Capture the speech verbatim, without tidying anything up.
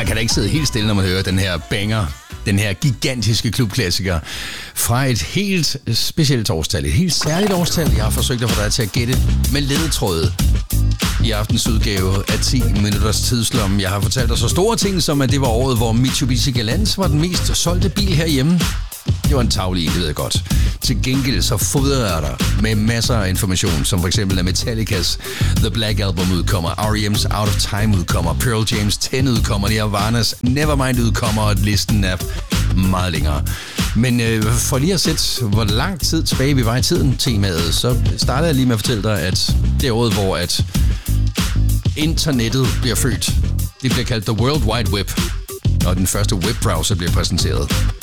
Man kan da ikke sidde helt stille, når man hører den her banger, den her gigantiske klubklassiker fra et helt specielt årstal, et helt særligt årstal. Jeg har forsøgt at få dig til at gætte med ledetråde i aftens udgave af ti minutters tidslomme. Jeg har fortalt dig så store ting, som at det var året, hvor Mitsubishi Galant var den mest solgte bil herhjemme. Det var en tavlig, det ved jeg godt. Til gengæld så fodrer jeg dig med masser af information, som for eksempel at Metallicas The Black Album udkommer, R E M's Out of Time udkommer, Pearl Jam's ten udkommer, Nirvana's Nevermind udkommer, og listen er meget længere. Men øh, for lige at sætte, hvor lang tid tilbage vi var i tiden, temaet, så starter jeg lige med at fortælle dig, at det er året, hvor at internettet bliver født. Det bliver kaldt The World Wide Web, og den første webbrowser bliver præsenteret.